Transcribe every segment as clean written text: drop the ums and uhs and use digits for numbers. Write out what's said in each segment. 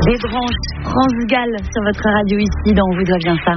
Des branches France Gall sur votre radio ici dans On vous doit bien ça.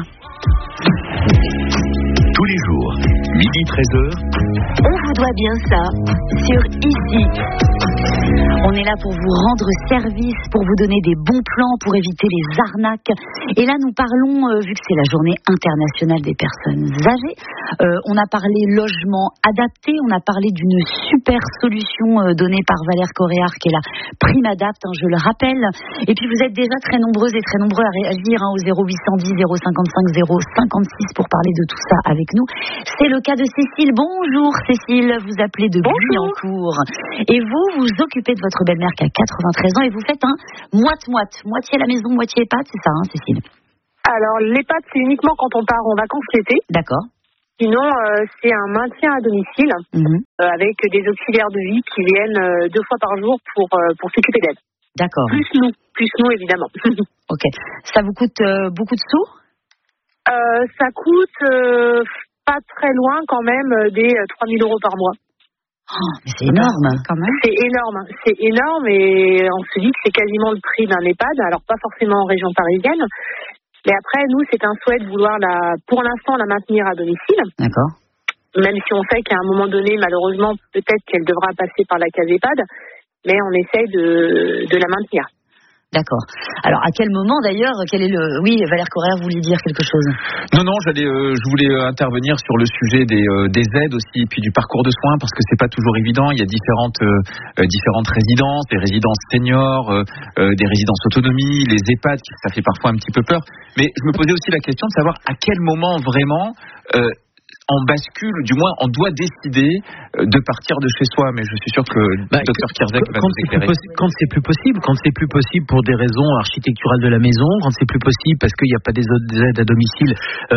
Tous les jours, 12h-13h. On vous doit bien ça sur Ici. On est là pour vous rendre service, pour vous donner des bons plans, pour éviter les arnaques. Et là, nous parlons, vu que c'est la journée internationale des personnes âgées, on a parlé logement adapté, on a parlé d'une super solution donnée par Valère Coréard, qui est la Prime Adapt, je le rappelle. Et puis, vous êtes déjà très nombreuses et très nombreux à réagir au 0810 055 056 pour parler de tout ça avec nous. C'est le cas de Cécile. Bonjour Cécile, vous appelez de Guyancourt. Et vous occupez de votre belle-mère qui a 93 ans et vous faites un moite-moite. Moitié à la maison, moitié EHPAD, c'est ça, Cécile? Alors, l'EHPAD, c'est uniquement quand on part en vacances l'été. D'accord. Sinon, c'est un maintien à domicile avec des auxiliaires de vie qui viennent 2 fois par jour pour s'occuper d'elle. D'accord. Plus nous évidemment. Ok. Ça vous coûte beaucoup de sous? Ça coûte pas très loin quand même des 3 000 € par mois. Oh, mais c'est énorme quand même. C'est énorme et on se dit que c'est quasiment le prix d'un EHPAD, alors pas forcément en région parisienne. Mais après, nous, c'est un souhait de vouloir pour l'instant la maintenir à domicile. D'accord. Même si on sait qu'à un moment donné, malheureusement, peut-être qu'elle devra passer par la case EHPAD, mais on essaye de la maintenir. D'accord. Alors, à quel moment d'ailleurs, Oui, Valère Coréard voulait dire quelque chose. Non, je voulais intervenir sur le sujet des aides aussi, et puis du parcours de soins, parce que c'est pas toujours évident. Il y a différentes résidences, des résidences seniors, des résidences autonomie, les EHPAD, ça fait parfois un petit peu peur. Mais je me posais aussi la question de savoir à quel moment vraiment on bascule, du moins on doit décider de partir de chez soi, mais je suis sûr que Dr Kierzek va nous éclairer. Quand c'est plus possible pour des raisons architecturales de la maison, quand c'est plus possible parce qu'il n'y a pas des aides à domicile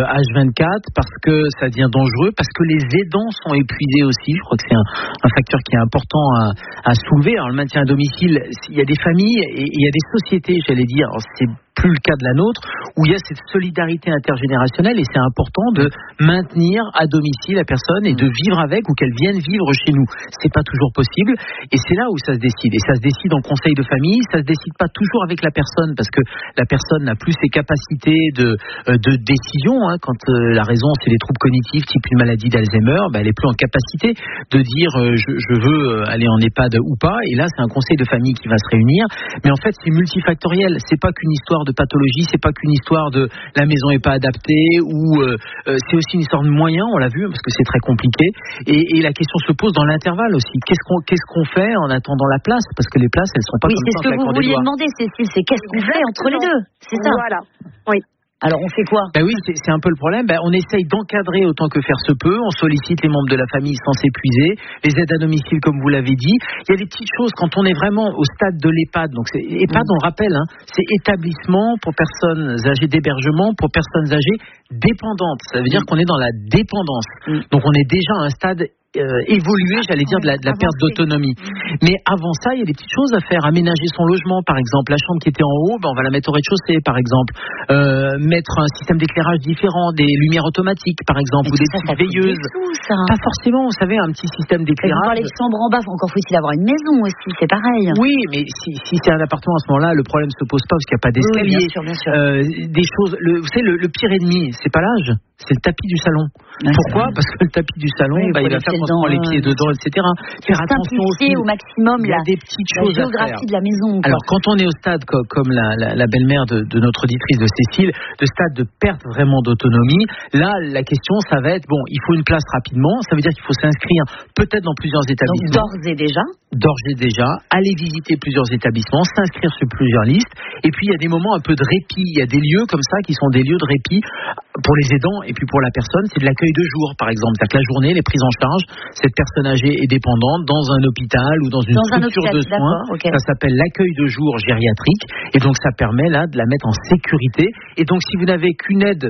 H24, parce que ça devient dangereux, parce que les aidants sont épuisés aussi, je crois que c'est un facteur qui est important à soulever. Alors le maintien à domicile, il y a des familles et il y a des sociétés, j'allais dire, alors c'est plus le cas de la nôtre, où il y a cette solidarité intergénérationnelle et c'est important de maintenir à domicile la personne et de vivre avec ou qu'elle vienne vivre chez nous. C'est pas toujours possible et c'est là où ça se décide. Et ça se décide en conseil de famille, ça se décide pas toujours avec la personne parce que la personne n'a plus ses capacités de décision. Quand la raison c'est les troubles cognitifs type une maladie d'Alzheimer, elle est plus en capacité de dire je veux aller en EHPAD ou pas. Et là c'est un conseil de famille qui va se réunir. Mais en fait c'est multifactoriel. C'est pas qu'une histoire de pathologie, c'est pas qu'une histoire de la maison est pas adaptée ou c'est aussi une histoire de moyens, on l'a vu parce que c'est très compliqué et la question se pose dans l'intervalle aussi. Qu'est-ce qu'on fait en attendant la place parce que les places elles sont pas comme ça. Oui, c'est ce que vous vouliez demander Cécile, c'est qu'est-ce qu'on fait entre les deux, c'est ça. Voilà. Oui. Alors on fait quoi? Oui, c'est un peu le problème. On essaye d'encadrer autant que faire se peut. On sollicite les membres de la famille sans s'épuiser. Les aides à domicile, comme vous l'avez dit. Il y a des petites choses quand on est vraiment au stade de l'EHPAD. Donc c'est EHPAD, on le rappelle, c'est établissement pour personnes âgées d'hébergement pour personnes âgées dépendantes. Ça veut dire qu'on est dans la dépendance. Donc on est déjà à un stade évoluer, j'allais dire, de la perte d'autonomie. Mais avant ça, il y a des petites choses à faire. Aménager son logement, par exemple. La chambre qui était en haut, on va la mettre au rez-de-chaussée, par exemple. Mettre un système d'éclairage différent, des lumières automatiques, par exemple, ou des petites veilleuses. Pas forcément, vous savez, un petit système d'éclairage. Vous parlez de chambre en bas, encore faut-il avoir une maison aussi, c'est pareil. Oui, mais si c'est un appartement à ce moment-là, le problème se pose pas parce qu'il n'y a pas d'escalier. Oui, bien sûr. Des choses, vous savez, le pire ennemi, c'est pas l'âge, c'est le tapis du salon. Pourquoi ? Parce que le tapis du salon, il va faire qu'on se prend les pieds dedans, etc. Faire attention aussi au maximum il y a des petites choses la géographie de la maison. Alors quand on est au stade comme la belle-mère de notre auditrice de Cécile, de stade de perte vraiment d'autonomie, là la question ça va être il faut une place rapidement, ça veut dire qu'il faut s'inscrire peut-être dans plusieurs établissements. Donc d'ores et déjà, aller visiter plusieurs établissements, s'inscrire sur plusieurs listes, et puis il y a des moments un peu de répit, il y a des lieux comme ça qui sont des lieux de répit pour les aidants et puis pour la personne, c'est de l'accueil de jour par exemple, c'est-à-dire que la journée, les prises en charge, cette personne âgée et dépendante dans un hôpital ou dans une structure de soins, ça s'appelle l'accueil de jour gériatrique, et donc ça permet là de la mettre en sécurité, et donc si vous n'avez qu'une aide,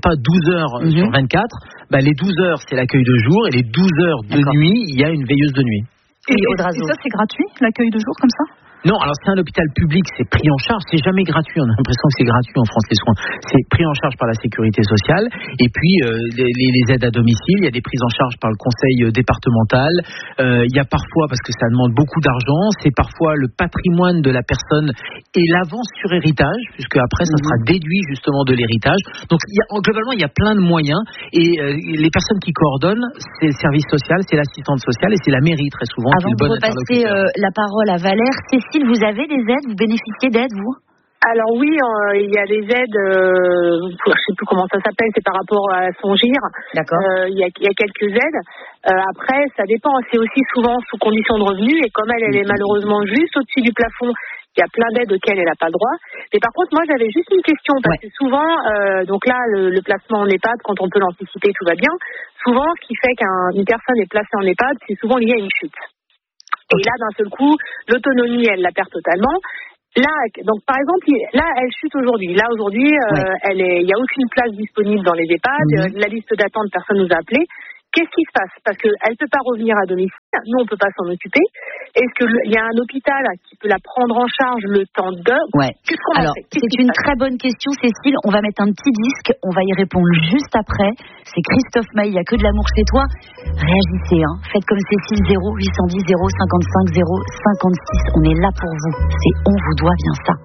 12 heures sur 24, les 12 heures c'est l'accueil de jour, et les 12 heures de nuit, il y a une veilleuse de nuit. Et ça, c'est gratuit, l'accueil de jour comme ça ? Non, alors c'est un hôpital public, c'est pris en charge, c'est jamais gratuit, on a l'impression que c'est gratuit en France les soins, c'est pris en charge par la sécurité sociale, et puis les aides à domicile, il y a des prises en charge par le conseil départemental, il y a parfois, parce que ça demande beaucoup d'argent, c'est parfois le patrimoine de la personne et l'avance sur héritage, puisque après ça sera déduit justement de l'héritage. Donc globalement il y a plein de moyens, et les personnes qui coordonnent, c'est le service social, c'est l'assistante sociale et c'est la mairie très souvent. Avant de repasser la parole à Valère, Cécile, vous avez des aides, vous bénéficiez d'aides, vous ? Alors oui, il y a des aides, je sais plus comment ça s'appelle, c'est par rapport à son GIR. D'accord. Il y a quelques aides. Après, ça dépend, c'est aussi souvent sous condition de revenus, et comme elle est malheureusement juste au-dessus du plafond, il y a plein d'aides auxquelles elle n'a pas le droit. Mais par contre, moi, j'avais juste une question, parce que souvent, donc là, le placement en EHPAD, quand on peut l'anticiper, tout va bien. Souvent, ce qui fait qu'une personne est placée en EHPAD, c'est souvent lié à une chute. Et là, d'un seul coup, l'autonomie, elle la perd totalement. Là, donc par exemple, là, elle chute aujourd'hui. Là, aujourd'hui, il n'y a aucune place disponible dans les EHPAD. La liste d'attente, personne nous a appelé. Qu'est-ce qui se passe ? Parce qu'elle ne peut pas revenir à domicile. Nous, on ne peut pas s'en occuper. Est-ce qu'il y a un hôpital qui peut la prendre en charge le temps de... Qu'est-ce qu'on Alors, c'est une très bonne question, Cécile. On va mettre un petit disque. On va y répondre juste après. C'est Christophe Maé, il n'y a que de l'amour chez toi. Réagissez, hein. Faites comme Cécile, 0810 055 056. On est là pour vous. C'est On vous doit bien ça.